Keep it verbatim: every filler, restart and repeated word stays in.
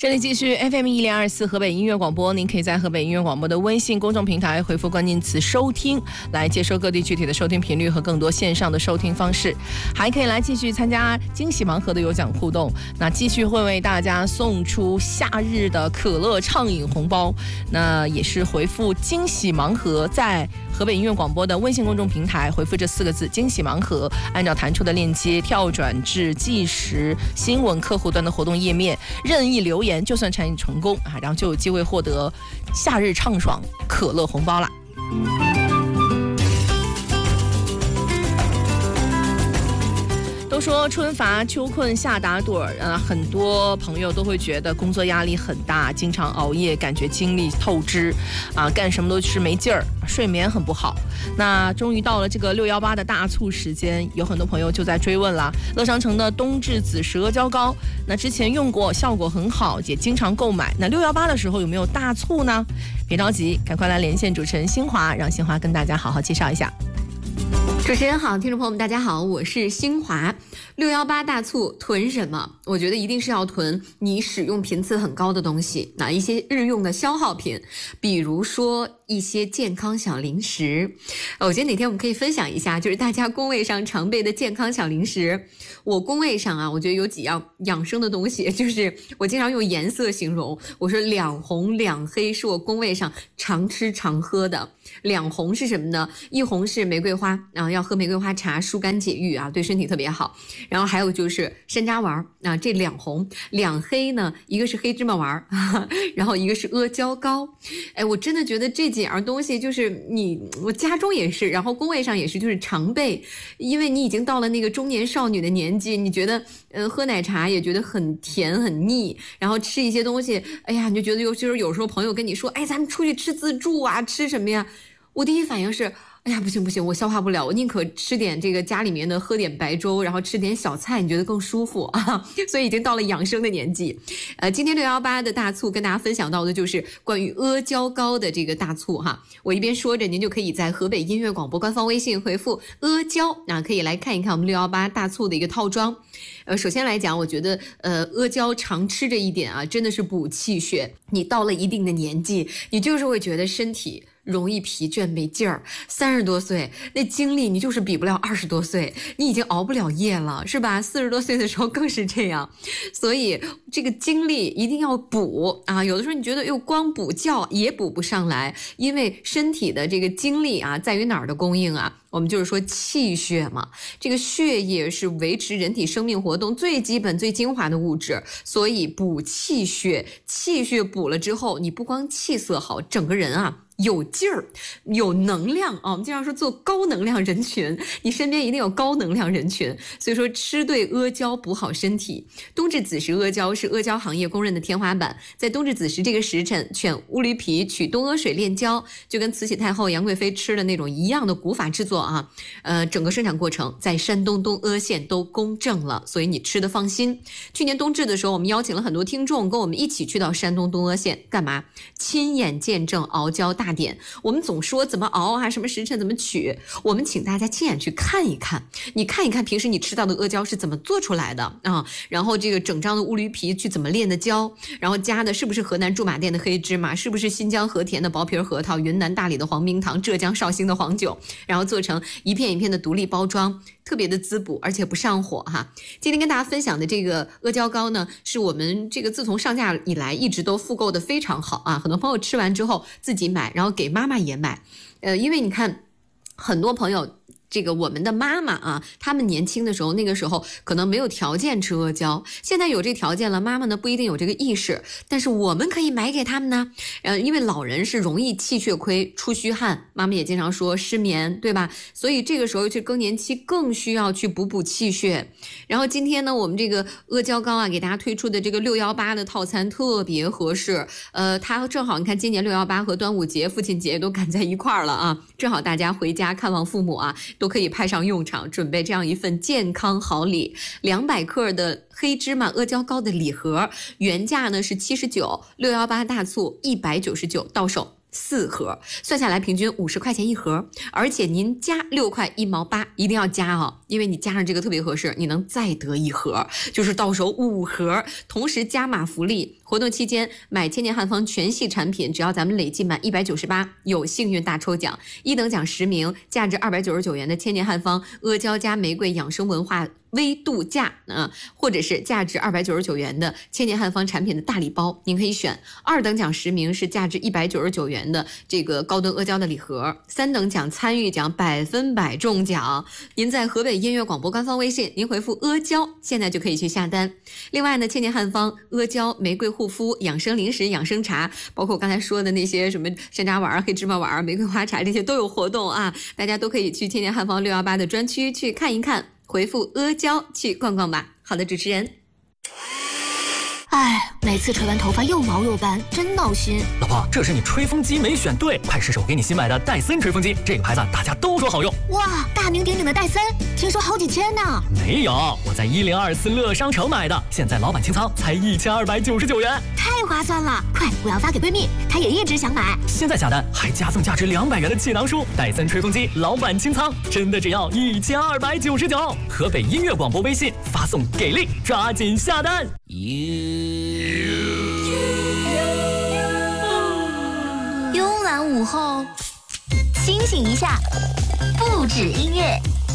这里继续 F M 一零二四河北音乐广播，您可以在河北音乐广播的微信公众平台回复关键词收听，来接收各地具体的收听频率和更多线上的收听方式，还可以来继续参加惊喜盲盒的有奖互动。那继续会为大家送出夏日的可乐畅饮红包，那也是回复惊喜盲盒，在河北音乐广播的微信公众平台回复这四个字惊喜盲盒，按照弹出的链接跳转至即时新闻客户端的活动页面，任意留言就算参与成功啊，然后就有机会获得夏日畅爽可乐红包啦。都说春乏秋困夏打盹儿，呃，很多朋友都会觉得工作压力很大，经常熬夜，感觉精力透支，啊，干什么都是没劲儿，睡眠很不好。那终于到了这个六幺八的大促时间，有很多朋友就在追问了，乐商城的冬至子时阿胶糕，那之前用过，效果很好，也经常购买。那六幺八的时候有没有大促呢？别着急，赶快来连线主持人新华，让新华跟大家好好介绍一下。 主持人好，听众朋友们大家好，我是新华。六幺八大促囤什么？我觉得一定是要囤你使用频次很高的东西，哪一些日用的消耗品，比如说一些健康小零食。我觉得哪天我们可以分享一下，就是大家工位上常备的健康小零食。我工位上啊，我觉得有几样养生的东西，就是我经常用颜色形容，我说两红两黑是我工位上常吃常喝的。两红是什么呢？一红是玫瑰花，然后要喝玫瑰花茶，疏肝解郁啊，对身体特别好。然后还有就是山楂丸啊，这两红。两黑呢，一个是黑芝麻丸，然后一个是阿胶糕。哎，我真的觉得这几样东西就是你，我家中也是，然后工位上也是，就是常备。因为你已经到了那个中年少女的年纪，你觉得呃喝奶茶也觉得很甜很腻，然后吃一些东西，哎呀，你就觉得尤其是有时候朋友跟你说，哎，咱们出去吃自助啊，吃什么呀？我第一反应是，哎呀，不行不行，我消化不了，我宁可吃点这个家里面的，喝点白粥，然后吃点小菜，你觉得更舒服啊？所以已经到了养生的年纪。呃，今天六幺八的大促跟大家分享到的就是关于阿胶糕的这个大促哈。我一边说着，您就可以在河北音乐广播官方微信回复阿胶，那可以来看一看我们六幺八大促的一个套装。呃，首先来讲，我觉得呃阿胶常吃这一点啊，真的是补气血。你到了一定的年纪，你就是会觉得身体容易疲倦没劲儿，三十多岁那精力你就是比不了二十多岁，你已经熬不了夜了，是吧？四十多岁的时候更是这样，所以这个精力一定要补啊！有的时候你觉得又光补觉也补不上来，因为身体的这个精力啊，在于哪儿的供应啊？我们就是说气血嘛，这个血液是维持人体生命活动最基本最精华的物质，所以补气血，气血补了之后，你不光气色好，整个人啊有劲儿，有能量啊！我们经常说做高能量人群，你身边一定有高能量人群。所以说吃对阿胶补好身体。冬至子时阿胶是阿胶行业公认的天花板，在冬至子时这个时辰，选乌驴皮取东阿水炼胶，就跟慈禧太后杨贵妃吃的那种一样的古法制作啊。呃，整个生产过程在山东东阿县都公证了，所以你吃的放心。去年冬至的时候，我们邀请了很多听众跟我们一起去到山东东阿县干嘛？亲眼见证熬胶大点。我们总说怎么熬啊，什么时辰怎么取，我们请大家亲眼去看一看，你看一看平时你吃到的阿胶是怎么做出来的啊，然后这个整张的乌驴皮去怎么炼的胶，然后加的是不是河南驻马店的黑芝麻，是不是新疆和田的薄皮核桃，云南大理的黄冰糖，浙江绍兴的黄酒，然后做成一片一片的独立包装，特别的滋补，而且不上火哈。今天跟大家分享的这个阿胶糕呢，是我们这个自从上架以来一直都复购的非常好啊，很多朋友吃完之后自己买，然后给妈妈也买，呃，因为你看很多朋友这个我们的妈妈啊，他们年轻的时候，那个时候可能没有条件吃阿胶，现在有这条件了，妈妈呢不一定有这个意识，但是我们可以买给他们呢。呃，因为老人是容易气血亏、出虚汗，妈妈也经常说失眠，对吧？所以这个时候去更年期更需要去补补气血。然后今天呢，我们这个阿胶糕啊，给大家推出的这个六幺八的套餐特别合适。呃，它正好你看今年六幺八和端午节、父亲节都赶在一块儿了啊，正好大家回家看望父母啊。都可以派上用场，准备这样一份健康好礼。两百克的黑芝麻阿胶糕的礼盒，原价呢是七十九，六幺八大促一百九十九到手。 四盒，算下来平均五十块钱一盒，而且您加六块一毛八，一定要加哦，因为你加上这个特别合适，你能再得一盒，就是到手五盒，同时加码福利。活动期间买千年汉方全系产品，只要咱们累计满一百九十八，有幸运大抽奖，一等奖十名，价值二百九十九元的千年汉方阿胶加玫瑰养生文化微度假啊、呃，或者是价值二百九十九元的千年汉方产品的大礼包，您可以选。二等奖十名是价值一百九十九元的这个高端阿胶的礼盒，三等奖参与奖百分百中奖。您在河北音乐广播官方微信，您回复阿胶，现在就可以去下单。另外呢，千年汉方阿胶玫瑰护肤养生零食养生茶，包括我刚才说的那些什么山楂丸、黑芝麻丸、玫瑰花茶，这些都有活动啊，大家都可以去千年汉方六一八的专区去看一看。回复阿胶去逛逛吧。好的，主持人。 哎，每次吹完头发又毛又干，真闹心。 老婆，这是你吹风机没选对，快试试我给你新买的戴森吹风机，这个牌子大家都说好用。 哇，大名鼎鼎的戴森，听说好几千呢。 没有，我在一零二四乐商城买的，现在老板清仓才一千二百九十九元， 太划算了！快，我要发给闺蜜，她也一直想买。 现在下单还加送价值两百元的气囊书，戴森吹风机老板清仓，真的只要一千二百九十九。河北音乐广播微信发送给力，抓紧下单。 慵懒午后，清醒一下，不止音乐。